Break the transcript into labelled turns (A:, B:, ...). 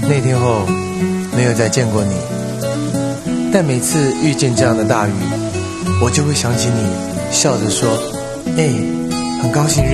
A: 那天后没有再见过你，但每次遇见这样的大雨，我就会想起你，笑着说：“很高兴